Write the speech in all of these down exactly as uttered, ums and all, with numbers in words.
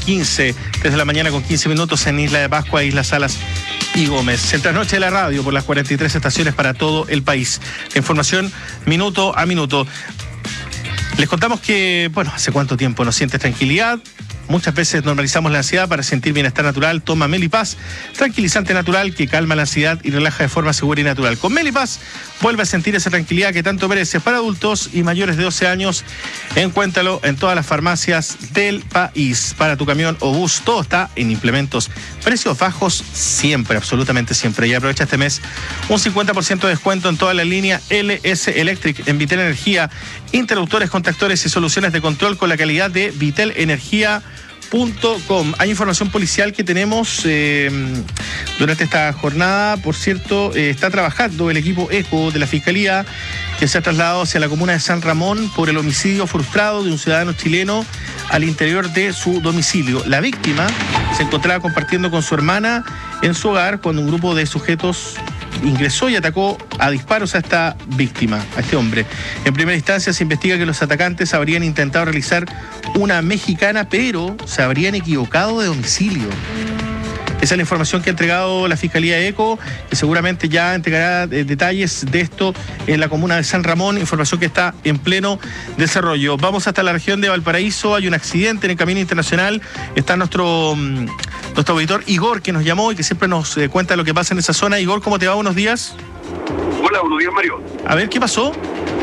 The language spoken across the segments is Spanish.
quince, desde la mañana con quince minutos en Isla de Pascua, Islas Salas y Gómez. El trasnoche de la radio por las cuarenta y tres estaciones para todo el país. La información minuto a minuto. Les contamos que, bueno, ¿hace cuánto tiempo no sientes tranquilidad? Muchas veces normalizamos la ansiedad para sentir bienestar natural. Toma Melipaz, tranquilizante natural que calma la ansiedad y relaja de forma segura y natural. Con Melipaz vuelve a sentir esa tranquilidad que tanto mereces. Para adultos y mayores de doce años, encuéntralo en todas las farmacias del país. Para tu camión o bus, todo está en implementos. Precios bajos siempre, absolutamente siempre. Y aprovecha este mes un cincuenta por ciento de descuento en toda la línea L S Electric en Vitel Energía. Interruptores, contactores y soluciones de control con la calidad de Vitel Energía. .com. Hay información policial que tenemos eh, durante esta jornada. Por cierto, eh, está trabajando el equipo ECO de la Fiscalía, que se ha trasladado hacia la comuna de San Ramón por el homicidio frustrado de un ciudadano chileno al interior de su domicilio. La víctima se encontraba compartiendo con su hermana en su hogar cuando un grupo de sujetos ingresó y atacó a disparos a esta víctima, a este hombre. En primera instancia se investiga que los atacantes habrían intentado realizar una mexicana, pero se habrían equivocado de domicilio. Esa es la información que ha entregado la Fiscalía ECO, que seguramente ya entregará eh, detalles de esto en la comuna de San Ramón, información que está en pleno desarrollo. Vamos hasta la región de Valparaíso, hay un accidente en el camino internacional, está nuestro, nuestro auditor Igor, que nos llamó y que siempre nos eh, cuenta lo que pasa en esa zona. Igor, ¿cómo te va? Buenos días. Hola, buenos días, Mario. A ver, ¿qué pasó?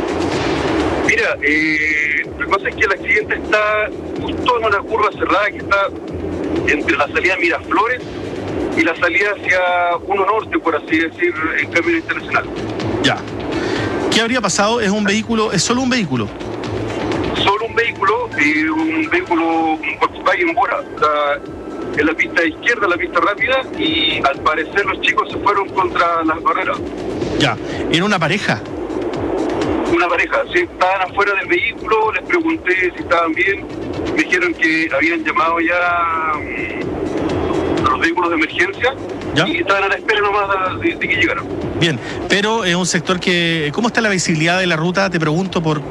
Mira, eh, lo que pasa es que el accidente está justo en una curva cerrada que está entre la salida Miraflores y la salida hacia uno norte, por así decir, en camino internacional. Ya. ¿Qué habría pasado? ¿Es un vehículo, es solo un vehículo? Solo un vehículo, eh, un vehículo, un Volkswagen Bora, está en la pista izquierda, la pista rápida, y al parecer los chicos se fueron contra las barreras. Ya. ¿Era una pareja? Una pareja, sí, estaban afuera del vehículo, les pregunté si estaban bien, me dijeron que habían llamado ya um, a los vehículos de emergencia. ¿Ya? Y estaban a la espera nomás de, de que llegaran. Bien, pero es un sector que... ¿Cómo está la visibilidad de la ruta? Te pregunto por...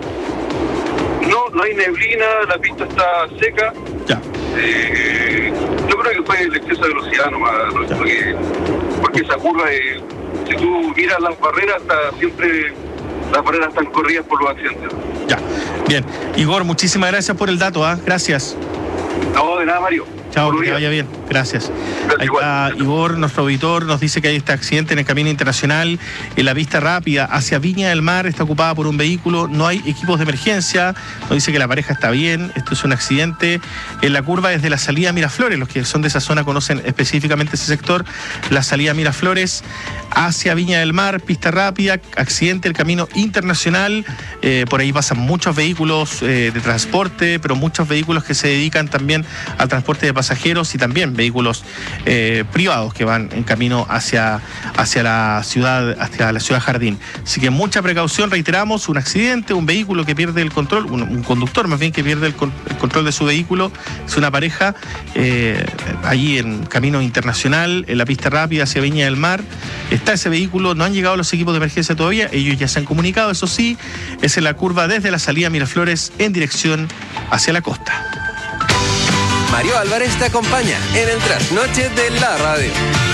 No, no hay neblina, la pista está seca. Ya. Eh, yo creo que fue el exceso de velocidad nomás, ¿no? porque, porque esa curva, eh, si tú miras las barreras, está siempre... Las barreras están corridas por los accidentes. Ya, bien. Igor, muchísimas gracias por el dato, ¿ah? ¿eh? Gracias. No, de nada, Mario. Chao, que te vaya bien. Gracias. Ahí está Igor, nuestro auditor, nos dice que hay este accidente en el camino internacional, en la pista rápida hacia Viña del Mar, está ocupada por un vehículo, no hay equipos de emergencia, nos dice que la pareja está bien, esto es un accidente en la curva desde la salida Miraflores, los que son de esa zona conocen específicamente ese sector, la salida Miraflores hacia Viña del Mar, pista rápida, accidente, el camino internacional, eh, por ahí pasan muchos vehículos eh, de transporte, pero muchos vehículos que se dedican también al transporte de pasajeros y también vehículos eh, privados que van en camino hacia, hacia la ciudad, hacia la ciudad Jardín. Así que mucha precaución, reiteramos, un accidente, un vehículo que pierde el control, un, un conductor más bien que pierde el, con, el control de su vehículo, es una pareja eh, allí en camino internacional, en la pista rápida hacia Viña del Mar. Está ese vehículo, no han llegado los equipos de emergencia todavía, ellos ya se han comunicado, eso sí, es en la curva desde la salida Miraflores en dirección hacia la costa. Mario Álvarez te acompaña en el trasnoche de la radio.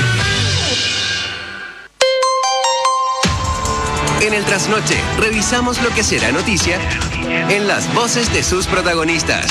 En el trasnoche revisamos lo que será noticia en las voces de sus protagonistas.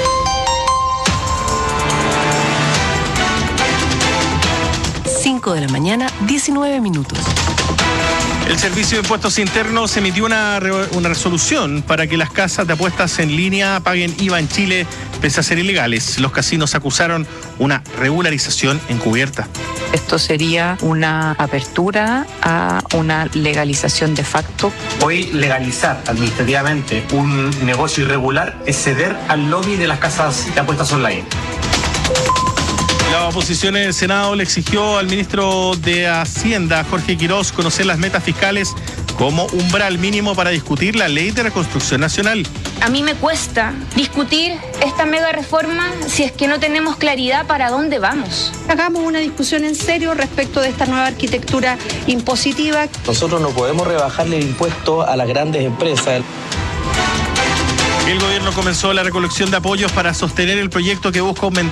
cinco de la mañana, diecinueve minutos. El Servicio de Impuestos Internos emitió una, re- una resolución para que las casas de apuestas en línea paguen I V A en Chile pese a ser ilegales. Los casinos acusaron una regularización encubierta. Esto sería una apertura a una legalización de facto. Hoy legalizar administrativamente un negocio irregular es ceder al lobby de las casas de apuestas online. La oposición en el Senado le exigió al ministro de Hacienda, Jorge Quirós, conocer las metas fiscales como umbral mínimo para discutir la ley de reconstrucción nacional. A mí me cuesta discutir esta mega reforma si es que no tenemos claridad para dónde vamos. Hagamos una discusión en serio respecto de esta nueva arquitectura impositiva. Nosotros no podemos rebajarle el impuesto a las grandes empresas. El gobierno comenzó la recolección de apoyos para sostener el proyecto que busca aumentar